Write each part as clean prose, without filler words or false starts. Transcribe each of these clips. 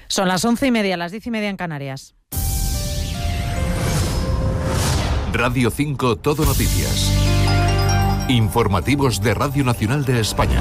Son las 11:30, las 10:30 en Canarias. Radio 5 Todo Noticias. Informativos de Radio Nacional de España.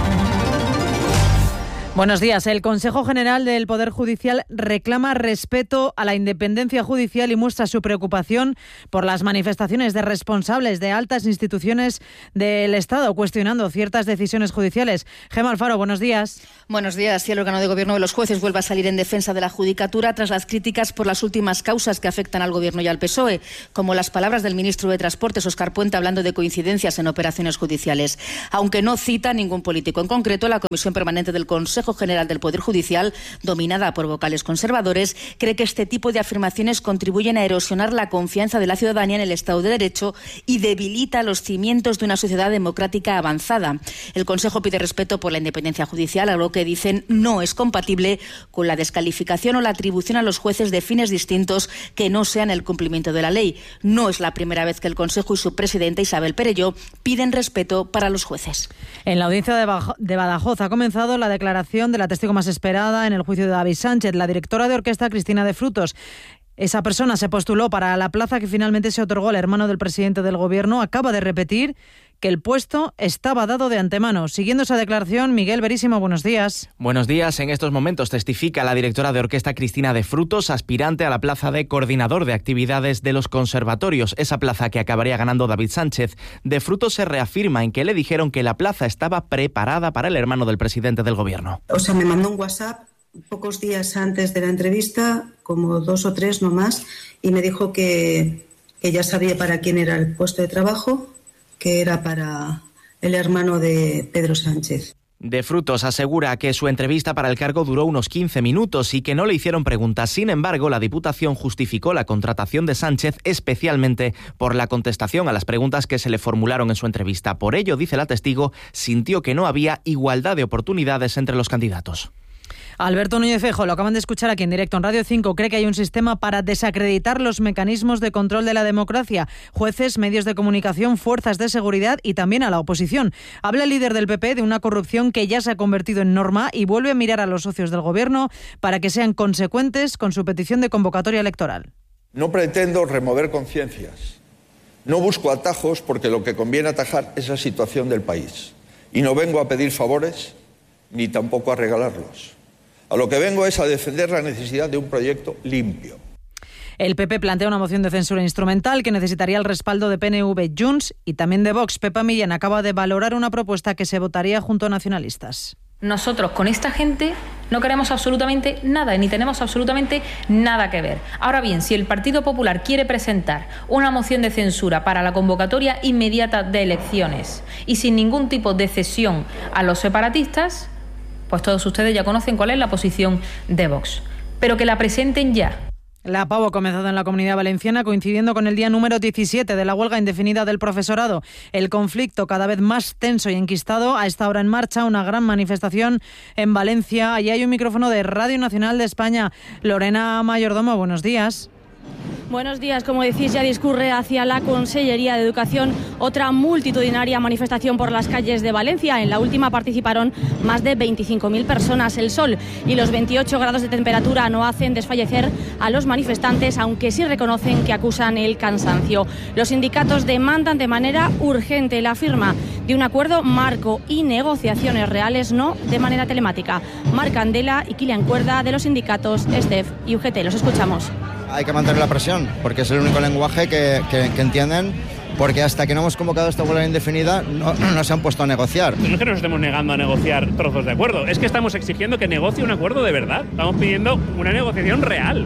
Buenos días. El Consejo General del Poder Judicial reclama respeto a la independencia judicial y muestra su preocupación por las manifestaciones de responsables de altas instituciones del Estado cuestionando ciertas decisiones judiciales. Gemma Alfaro, buenos días. Buenos días. Y el órgano de gobierno de los jueces vuelve a salir en defensa de la judicatura tras las críticas por las últimas causas que afectan al Gobierno y al PSOE, como las palabras del ministro de Transportes, Óscar Puente, hablando de coincidencias en operaciones judiciales. Aunque no cita ningún político en concreto, la Comisión Permanente del Consejo General del Poder Judicial, dominada por vocales conservadores, cree que este tipo de afirmaciones contribuyen a erosionar la confianza de la ciudadanía en el Estado de Derecho y debilita los cimientos de una sociedad democrática avanzada. El Consejo pide respeto por la independencia judicial, algo que dicen no es compatible con la descalificación o la atribución a los jueces de fines distintos que no sean el cumplimiento de la ley. No es la primera vez que el Consejo y su presidenta Isabel Perelló piden respeto para los jueces. En la audiencia de Badajoz ha comenzado la declaración de la testigo más esperada en el juicio de David Sánchez, la directora de orquesta Cristina de Frutos. Esa persona se postuló para la plaza que finalmente se otorgó al hermano del presidente del Gobierno. Acaba de repetir que el puesto estaba dado de antemano. Siguiendo esa declaración, Miguel Verísimo, buenos días. Buenos días. En estos momentos testifica la directora de orquesta Cristina de Frutos, aspirante a la plaza de coordinador de actividades de los conservatorios, esa plaza que acabaría ganando David Sánchez. De Frutos se reafirma en que le dijeron que la plaza estaba preparada para el hermano del presidente del Gobierno. Me mandó un WhatsApp pocos días antes de la entrevista, como 2 o 3 no más, y me dijo que ya sabía para quién era el puesto de trabajo, que era para el hermano de Pedro Sánchez. De Frutos asegura que su entrevista para el cargo duró unos 15 minutos y que no le hicieron preguntas. Sin embargo, la Diputación justificó la contratación de Sánchez especialmente por la contestación a las preguntas que se le formularon en su entrevista. Por ello, dice la testigo, sintió que no había igualdad de oportunidades entre los candidatos. Alberto Núñez Feijóo, lo acaban de escuchar aquí en directo en Radio 5, cree que hay un sistema para desacreditar los mecanismos de control de la democracia, jueces, medios de comunicación, fuerzas de seguridad y también a la oposición. Habla el líder del PP de una corrupción que ya se ha convertido en norma y vuelve a mirar a los socios del Gobierno para que sean consecuentes con su petición de convocatoria electoral. No pretendo remover conciencias. No busco atajos porque lo que conviene atajar es la situación del país. Y no vengo a pedir favores ni tampoco a regalarlos. A lo que vengo es a defender la necesidad de un proyecto limpio. El PP plantea una moción de censura instrumental que necesitaría el respaldo de PNV, Junts y también de Vox. Pepa Millán acaba de valorar una propuesta que se votaría junto a nacionalistas. Nosotros con esta gente no queremos absolutamente nada, ni tenemos absolutamente nada que ver. Ahora bien, si el Partido Popular quiere presentar una moción de censura para la convocatoria inmediata de elecciones y sin ningún tipo de cesión a los separatistas, pues todos ustedes ya conocen cuál es la posición de Vox. Pero que la presenten ya. La PAU ha comenzado en la Comunidad Valenciana coincidiendo con el día número 17 de la huelga indefinida del profesorado. El conflicto cada vez más tenso y enquistado. A esta hora en marcha una gran manifestación en Valencia. Allí hay un micrófono de Radio Nacional de España. Lorena Mayordomo, buenos días. Buenos días. Como decís, ya discurre hacia la Consellería de Educación otra multitudinaria manifestación por las calles de Valencia. En la última participaron más de 25.000 personas. El sol y los 28 grados de temperatura no hacen desfallecer a los manifestantes, aunque sí reconocen que acusan el cansancio. Los sindicatos demandan de manera urgente la firma de un acuerdo marco y negociaciones reales, no de manera telemática. Marc Candela y Kilian Cuerda, de los sindicatos STEF y UGT. Los escuchamos. Hay que mantener la presión, porque es el único lenguaje que entienden, porque hasta que no hemos convocado esta huelga indefinida no se han puesto a negociar. No es que nos estemos negando a negociar trozos de acuerdo, es que estamos exigiendo que negocie un acuerdo de verdad. Estamos pidiendo una negociación real.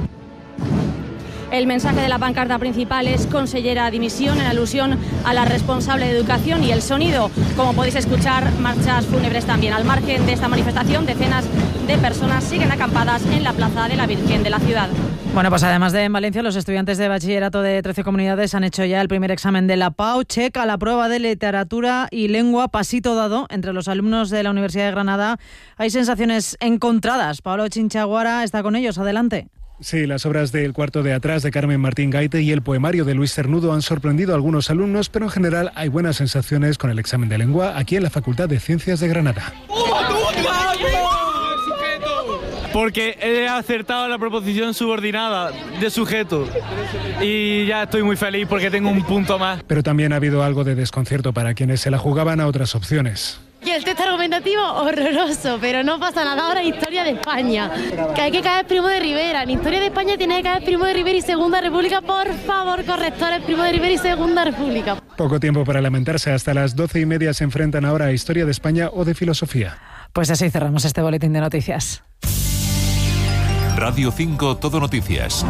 El mensaje de la pancarta principal es consellera dimisión, en alusión a la responsable de educación, y el sonido, como podéis escuchar, marchas fúnebres también. Al margen de esta manifestación, decenas de personas siguen acampadas en la Plaza de la Virgen de la ciudad. Bueno, pues además de en Valencia, los estudiantes de bachillerato de 13 comunidades han hecho ya el primer examen de la PAU. Checa la prueba de literatura y lengua, pasito dado entre los alumnos de la Universidad de Granada. Hay sensaciones encontradas. Pablo Chinchaguara está con ellos. Adelante. Sí, las obras del cuarto de atrás de Carmen Martín Gaite y el poemario de Luis Cernudo han sorprendido a algunos alumnos, pero en general hay buenas sensaciones con el examen de lengua aquí en la Facultad de Ciencias de Granada. porque he acertado la proposición subordinada de sujeto y ya estoy muy feliz porque tengo un punto más. Pero también ha habido algo de desconcierto para quienes se la jugaban a otras opciones. Y el texto argumentativo horroroso, pero no pasa nada. Ahora Historia de España, que hay que caer Primo de Rivera. En Historia de España tiene que caer Primo de Rivera y Segunda República. Por favor, correctores, Primo de Rivera y Segunda República. Poco tiempo para lamentarse. Hasta las 12:30 se enfrentan ahora a Historia de España o de Filosofía. Pues así cerramos este boletín de noticias. Radio 5 Todo Noticias.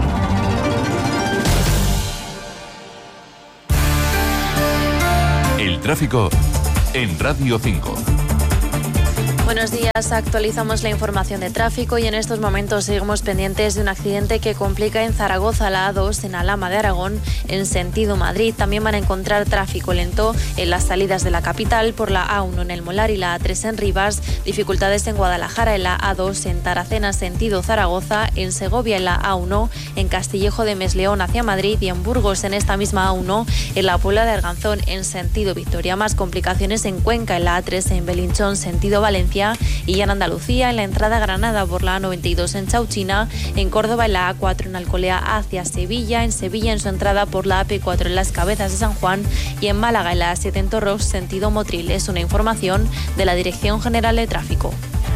El tráfico en Radio 5. Buenos días, actualizamos la información de tráfico y en estos momentos seguimos pendientes de un accidente que complica en Zaragoza la A2 en Alhama de Aragón en sentido Madrid. También van a encontrar tráfico lento en las salidas de la capital por la A1 en El Molar y la A3 en Rivas, dificultades en Guadalajara en la A2 en Taracena sentido Zaragoza, en Segovia en la A1 en Castillejo de Mesleón hacia Madrid y en Burgos en esta misma A1 en la Puebla de Arganzón en sentido Victoria. Más complicaciones en Cuenca en la A3 en Belinchón sentido Valencia y en Andalucía en la entrada a Granada por la A92 en Chauchina, en Córdoba en la A4 en Alcolea hacia Sevilla, en Sevilla en su entrada por la AP4 en Las Cabezas de San Juan y en Málaga en la A7 en Torros sentido Motril. Es una información de la Dirección General de Tráfico.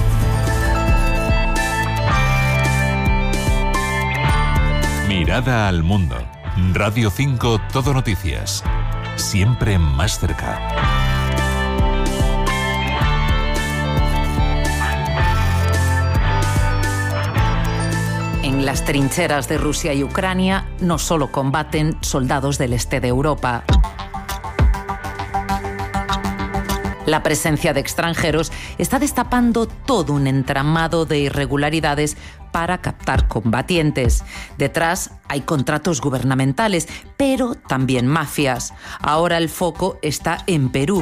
Mirada al mundo. Radio 5 Todo Noticias. Siempre más cerca. En las trincheras de Rusia y Ucrania no solo combaten soldados del este de Europa. La presencia de extranjeros está destapando todo un entramado de irregularidades para captar combatientes. Detrás hay contratos gubernamentales, pero también mafias. Ahora el foco está en Perú.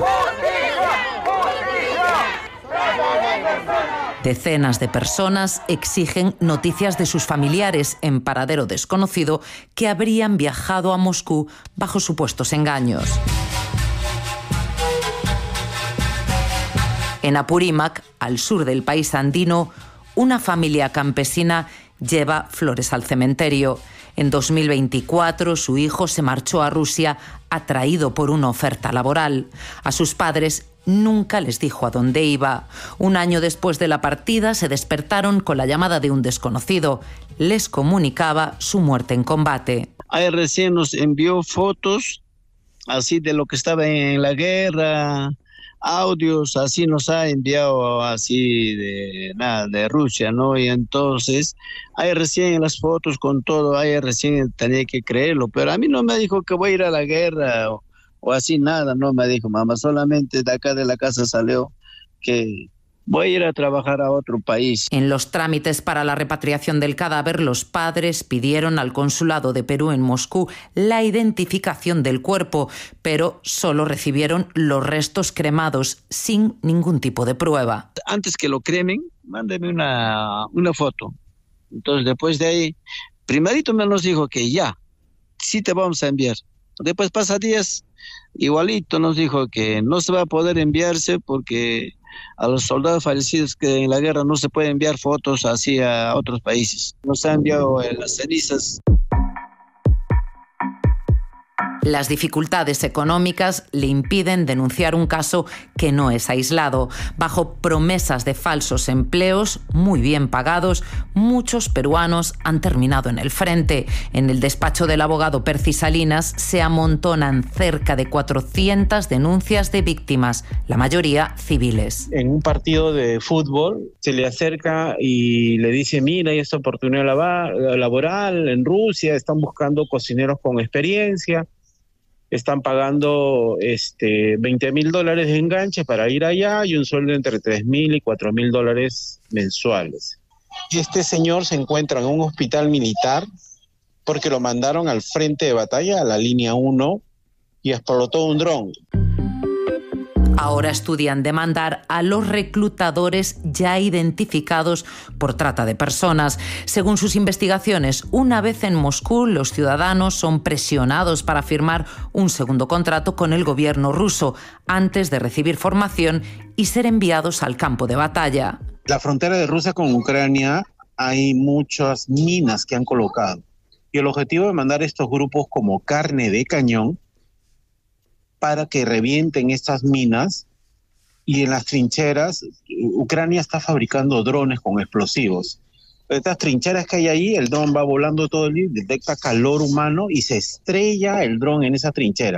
Decenas de personas exigen noticias de sus familiares en paradero desconocido que habrían viajado a Moscú bajo supuestos engaños. En Apurímac, al sur del país andino, una familia campesina lleva flores al cementerio. En 2024, su hijo se marchó a Rusia atraído por una oferta laboral. A sus padres nunca les dijo a dónde iba. Un año después de la partida, se despertaron con la llamada de un desconocido. Les comunicaba su muerte en combate. Ahí recién nos envió fotos así de lo que estaba en la guerra, audios, así nos ha enviado así de Rusia, ¿no? Y entonces, ahí recién las fotos con todo, ahí recién tenía que creerlo, pero a mí no me dijo que voy a ir a la guerra o así, nada, no me dijo, mamá, solamente de acá de la casa salió que voy a ir a trabajar a otro país. En los trámites para la repatriación del cadáver, los padres pidieron al consulado de Perú en Moscú la identificación del cuerpo, pero solo recibieron los restos cremados sin ningún tipo de prueba. Antes que lo cremen, mándeme una foto. Entonces, después de ahí, primerito me nos dijo que ya, sí te vamos a enviar. Después pasa días, igualito nos dijo que no se va a poder enviarse porque a los soldados fallecidos que en la guerra no se puede enviar fotos así a otros países. Nos han enviado las cenizas. Las dificultades económicas le impiden denunciar un caso que no es aislado. Bajo promesas de falsos empleos muy bien pagados, muchos peruanos han terminado en el frente. En el despacho del abogado Percy Salinas se amontonan cerca de 400 denuncias de víctimas, la mayoría civiles. En un partido de fútbol se le acerca y le dice, mira, hay esta oportunidad laboral en Rusia, están buscando cocineros con experiencia. Están pagando $20,000 de enganche para ir allá y un sueldo entre $3,000 y $4,000 mensuales. Y este señor se encuentra en un hospital militar porque lo mandaron al frente de batalla, a la línea 1, y explotó un dron. Ahora estudian demandar a los reclutadores ya identificados por trata de personas. Según sus investigaciones, una vez en Moscú, los ciudadanos son presionados para firmar un segundo contrato con el gobierno ruso antes de recibir formación y ser enviados al campo de batalla. La frontera de Rusia con Ucrania hay muchas minas que han colocado. Y el objetivo de mandar estos grupos como carne de cañón para que revienten estas minas. Y en las trincheras, Ucrania está fabricando drones con explosivos. Estas trincheras que hay ahí, el dron va volando todo el día, detecta calor humano y se estrella el dron en esa trinchera.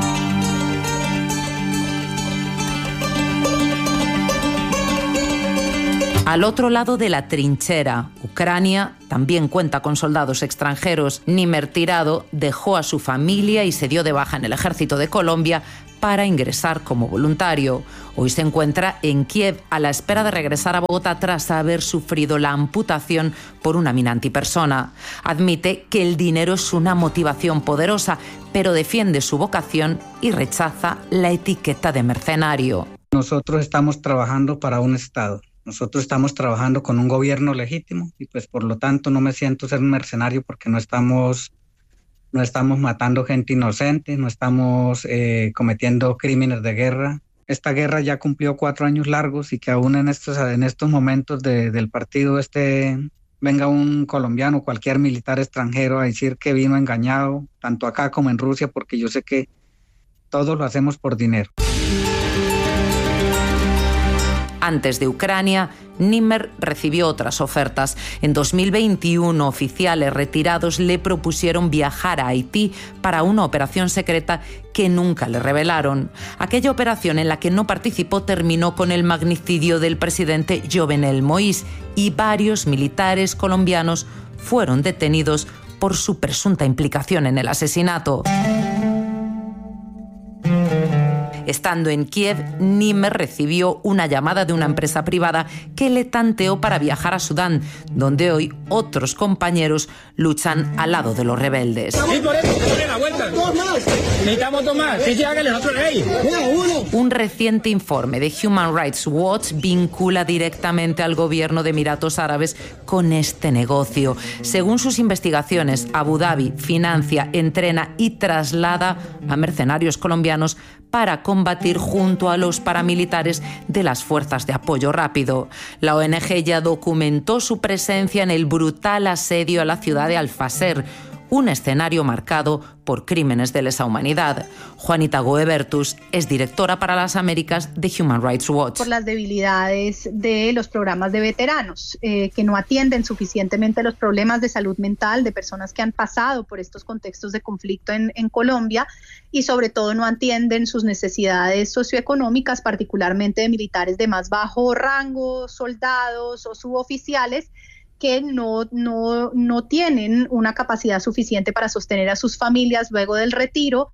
Al otro lado de la trinchera, Ucrania también cuenta con soldados extranjeros. Nimer Tirado dejó a su familia y se dio de baja en el ejército de Colombia para ingresar como voluntario. Hoy se encuentra en Kiev a la espera de regresar a Bogotá tras haber sufrido la amputación por una mina antipersona. Admite que el dinero es una motivación poderosa, pero defiende su vocación y rechaza la etiqueta de mercenario. Nosotros estamos trabajando para un Estado. Nosotros estamos trabajando con un gobierno legítimo y pues por lo tanto no me siento ser un mercenario porque no estamos matando gente inocente, no estamos cometiendo crímenes de guerra. Esta guerra ya cumplió 4 años largos y que aún en estos momentos del partido venga un colombiano, cualquier militar extranjero a decir que vino engañado, tanto acá como en Rusia, porque yo sé que todos lo hacemos por dinero. Antes de Ucrania, Nimer recibió otras ofertas. En 2021, oficiales retirados le propusieron viajar a Haití para una operación secreta que nunca le revelaron. Aquella operación en la que no participó terminó con el magnicidio del presidente Jovenel Moïse y varios militares colombianos fueron detenidos por su presunta implicación en el asesinato. Estando en Kiev, Nimer recibió una llamada de una empresa privada que le tanteó para viajar a Sudán, donde hoy otros compañeros luchan al lado de los rebeldes. Un reciente informe de Human Rights Watch vincula directamente al gobierno de Emiratos Árabes con este negocio. Según sus investigaciones, Abu Dhabi financia, entrena y traslada a mercenarios colombianos para combatir junto a los paramilitares de las fuerzas de apoyo rápido. La ONG ya documentó su presencia en el brutal asedio a la ciudad de Al-Fasher, un escenario marcado por crímenes de lesa humanidad. Juanita Goebertus es directora para las Américas de Human Rights Watch. Por las debilidades de los programas de veteranos, que no atienden suficientemente los problemas de salud mental de personas que han pasado por estos contextos de conflicto en Colombia y sobre todo no atienden sus necesidades socioeconómicas, particularmente de militares de más bajo rango, soldados o suboficiales, que no tienen una capacidad suficiente para sostener a sus familias luego del retiro.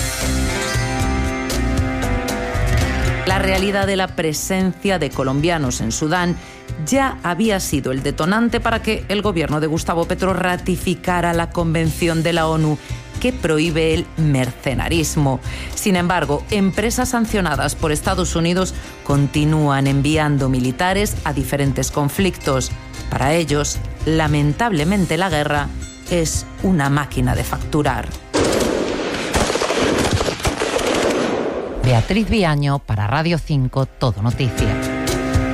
La realidad de la presencia de colombianos en Sudán ya había sido el detonante para que el gobierno de Gustavo Petro ratificara la Convención de la ONU que prohíbe el mercenarismo. Sin embargo, empresas sancionadas por Estados Unidos continúan enviando militares a diferentes conflictos. Para ellos, lamentablemente, la guerra es una máquina de facturar. Beatriz Viaño para Radio 5 Todo Noticias.